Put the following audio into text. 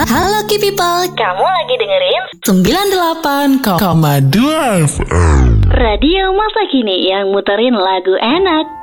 Halo Ki People, Kamu lagi dengerin 98,2 FM. Radio Masa Kini yang muterin lagu enak.